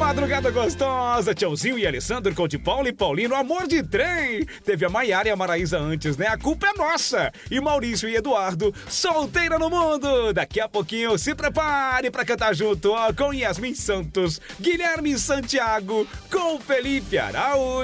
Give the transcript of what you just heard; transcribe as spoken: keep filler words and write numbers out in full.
madrugada gostosa. Tchauzinho e Alessandro com o de Paulo e Paulino, amor de trem. Teve a Maiara e a Maraísa antes, né? A culpa é nossa. E Maurício e Eduardo, solteira no mundo. Daqui a pouquinho, se prepare pra cantar junto, ó, com Yasmin Santos, Guilherme Santiago, com Felipe Araújo.